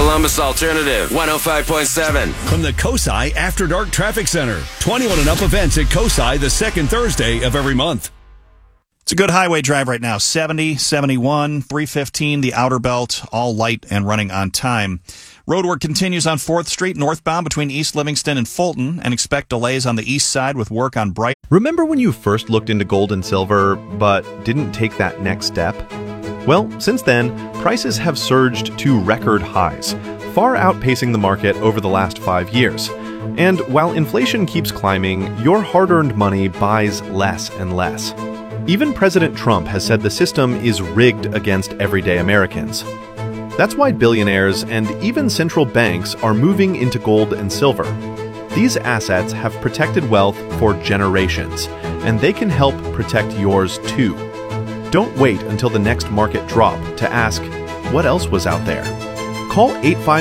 Columbus Alternative 105.7. From the COSI After Dark Traffic Center. 21 and up events at COSI the second Thursday of every month. It's a good highway drive right now. 70, 71, 315, the Outer Belt, all light and running on time. Roadwork continues on 4th Street northbound between East Livingston and Fulton, and expect delays on the east side with work on Bright. Remember when you first looked into gold and silver, but didn't take that next step? Well, since then, prices have surged to record highs, far outpacing the market over the last 5 years. And while inflation keeps climbing, your hard-earned money buys less and less. Even President Trump has said the system is rigged against everyday Americans. That's why billionaires and even central banks are moving into gold and silver. These assets have protected wealth for generations, and they can help protect yours too. Don't wait until the next market drop to ask, what else was out there? Call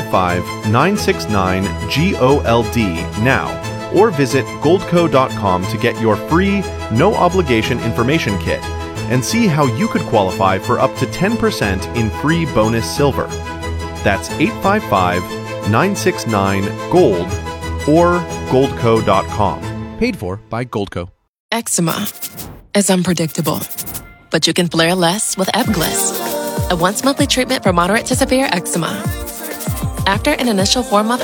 855-969-GOLD now, or visit goldco.com to get your free, no-obligation information kit and see how you could qualify for up to 10% in free bonus silver. That's 855-969-GOLD or goldco.com. Paid for by Goldco. Eczema is unpredictable, but you can flare less with Ebglyss, a once-monthly treatment for moderate to severe eczema. After an initial 4-month